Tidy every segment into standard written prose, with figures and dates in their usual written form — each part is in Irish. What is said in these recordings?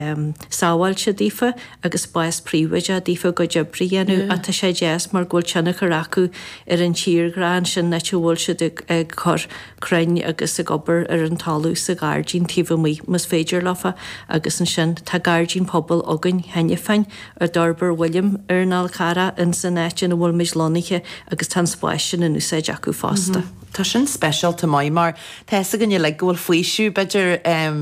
sáhail se dífa agus spáis príomhaide dífa go de bríanú a tá sé déas mar ghfuil tena chu acu ar an tíorgrán sin na bhfuil se ag chur crainn agus a gobar ar an talú sa gáardín tíomh mí mas féidir lefa agus an sin tá gáardín pobl agan henne fein ar Darbar William ar an Alcara in san éitin a bhfuil mis lonaiche agus tan spáis sin in úsáid acu fásta. Tá sin special tá mai mar Tá gan le gohfuil faoisiú beidir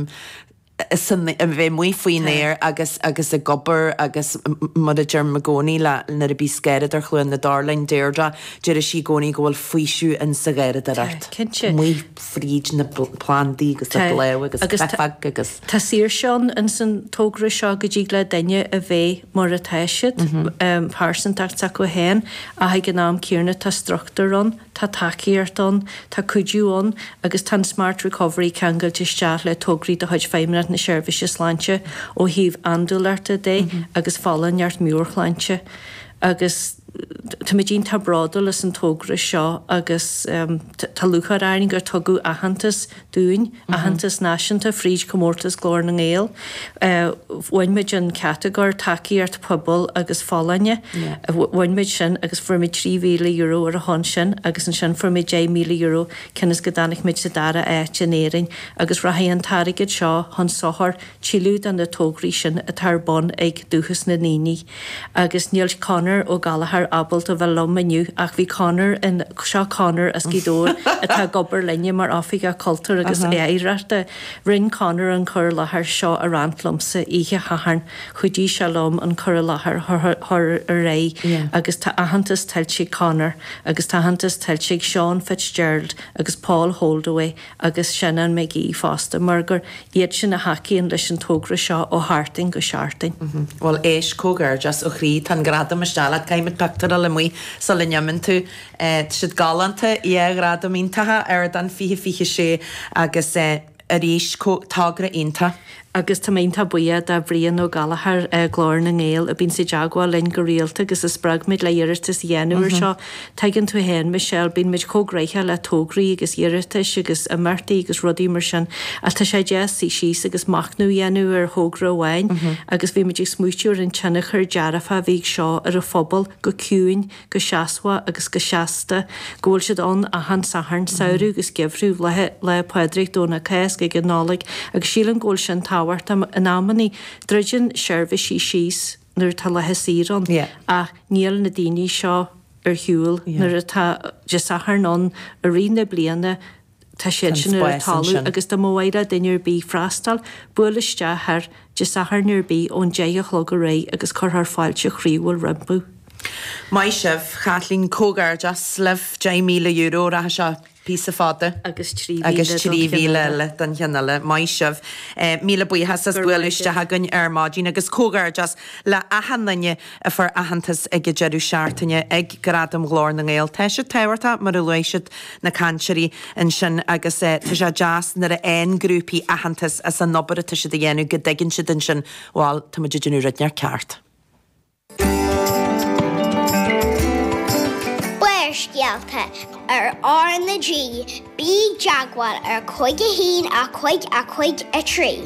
bheith muy faoin éir agus a gobar agus mud a germ magóní le na a bí scared ar chluin na darlain déirdra de a sí gcónaí gohfuil faoisiú in sa gaiad ar art. Muy fríd na plandaí agus a léh agus fefag agus. Tá sír seán in san tógra seo go dtí le daine a bheith mar a teisiid pásantacht go héin a ha gnáam cíarna tá struchttarón tá takeíartón tá cuidiúón agus tan Smart Recovery Kangal tisteach le tógraí de chuid féimrat na seirbhíse sláinte ó híomh andúlarta dé agus fálanneart múorchláinte agus tá dín tá brádal is an tógra seo agus tá lucharáing gur tugu ahantas dúin ahantas náisianta fríd commórtas glór na ngéal bhainmid an categór takeíart pobl agus fálanne bhainmid sin agus formid 3,000 euro ar a hon sin agus an sin formid 10,000 euro cinnas go danig mid sa dara éiténéing agus rahaí an tarigid seo hon sothar tílúd an na tógraí sin a tar bon ag dúchas na níní agus níl Conor ó Galahar abalt a bheith lomaniu ach bhí Conor in seo Conor as gidóir atá gobar linne mar áfiga cultúr agus éireachta rin Conor an chur lethar seo a rantlumsa ihe haharn chudí se lom an chur lethar thur a ré agus tá ahantas tiltí Conor agus tá ahantas tiltí Sean Fitzgerald agus Paul Holdaway agus Shannon McGee fásta margur iad sin na haciíon leis an tógra seo ó harting go searting. Well éis cógar just ó chrí tan grada meistála caiimid pectar le mui sa linneamin tú siad galanta I grada míntathe ar dan fiche sé agus a ríis tágra inta. Agus tá mínta buiad a bhríon ó Galahar glór na ngéal a bín sa deagháil linn go rialta agus is spragmid le dhéirtas dhéanúir seo taigann tú hen Michelle bín mid cógréithe le tógraí agus dhéirtas agus a martaí agus rudí mar sin a tá sé deas sí síos agus machnú dhéanú ar thógra bhhain agus bhí muidir smúitiúr an tennachar dearafa bhíh seo ar a phobal go ciúin go seaasha agus go seasta ggóil siad an a han saharn saoú agus gibhrú le Padraig dóna cés go gnálaigh agus sílan ggóil sin táhairt an ammaní druidean seirbhísí síos nuair tá lethe síran a níl na daoine seo ar hiúil nuair atá de saharnón a rionna bliana tá sé sin ar talú agus do móide duinear bí freastal bualaiste thar de saharnúir bí ón déachlog a ré agus chuthar fáilte chríomhfuil rimpú. Mai sibh chalín cógar just leh 10,000 euro a se písa fada agus 3,000 le den cheanile mai sibh míle buíthe as bhfuiliste hagann ar mádín agus cógar just le ahananne a far ahantas ag go jeú seaartainine ag gradam glór na ngéal te se tehairta mar a leiisiid na canseí in sin agus tá sé jazz na a ein grúpi ahantas as an nobar tu si a dhéanú go deginn si den sin bháil tá muidirú rinear ceart. Scialta ar na G bí jaagwal ar chuige hín a chuig a trí.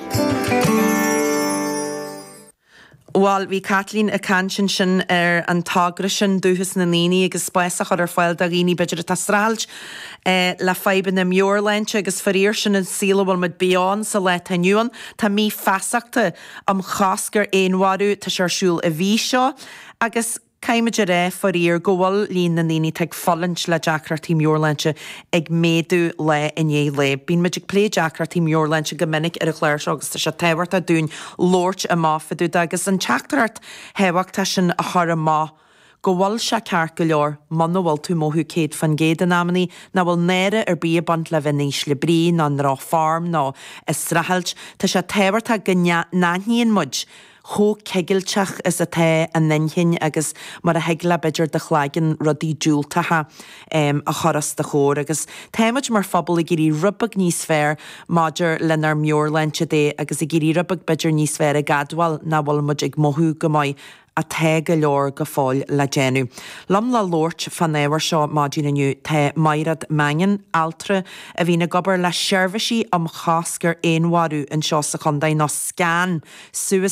Well, bhí Kathleen a cansin sin ar an tágra sin dúchas na níní agus spéisach ar fáil a rií beidir a tasráilt le feiban na Muirleinte agus faríir sin an sílahil mid beán sa le tainúan tá mí feasachta am chasgur éonharú tá seirsúil a bhí seo agus caiimiidir ré faríir gohfuil líon na níní teag fallint le Jackratí Muirleinte ag méadú le iné le. Bín meidir plé Jackratí Muirleinte go minic ar a chléir seo agus tá sé tehairt a dún lóirt a máfaú agus an teachtarart hehaachta sin a thar a má. Go bhfuil se ceart go leor man bhfuil tú móthú céad fan géad an amnaí na bhfuil néire ar bí bant le bhaníos le brí ná rá farm ná is strahailt tá sé tehairt a go náithníon muid. Chó ceigilteach is a té an ninhin agus mar a heigla beidir de chláigen rudí dúltatha a choras de chóir agus téimiid mar fabal i gurí rubbag níos fér maidir lenar Muirleinte dé agus i gurí rubbag beidir níos fér a gadháil na bhfuil muid ag mothú go maiid a te go leor go fáil le déanú. Lam le lórt fan éhar seo mádíniu te mairad mean altra a bhí na gobar le seirbhísí am chascar éonharú an seo sa chundaid ná scan suas